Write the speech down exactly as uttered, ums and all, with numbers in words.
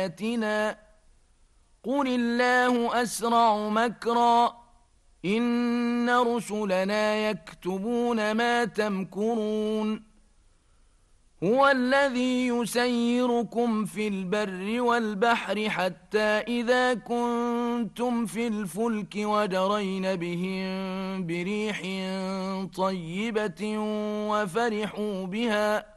بآياتنا قل الله أسرع مكرا إن رسلنا يكتبون ما تمكرون هو الذي يسيركم في البر والبحر حتى إذا كنتم في الفلك وجرين بهم بريح طيبة وفرحوا بها